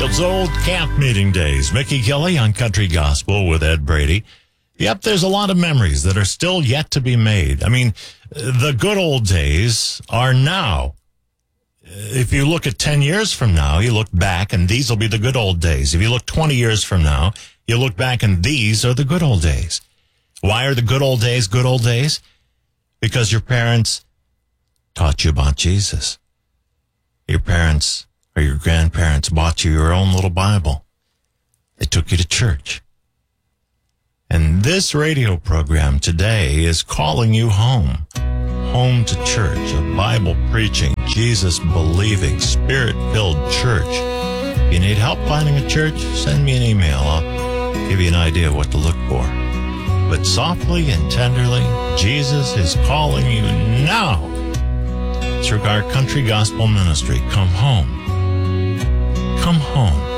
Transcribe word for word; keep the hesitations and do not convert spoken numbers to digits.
those old camp meeting days. Mickey Kelly on Country Gospel with Ed Brady. Yep, there's a lot of memories that are still yet to be made. I mean, the good old days are now. If you look at ten years from now, you look back and these will be the good old days. If you look twenty years from now, you look back and these are the good old days. Why are the good old days good old days? Because your parents taught you about Jesus. Your parents or your grandparents bought you your own little Bible. They took you to church. And this radio program today is calling you home. Home to church, a Bible-preaching, Jesus-believing, Spirit-filled church. If you need help finding a church, send me an email. I'll give you an idea of what to look for. But softly and tenderly, Jesus is calling you now. Through our Country Gospel Ministry. Come home. Come home.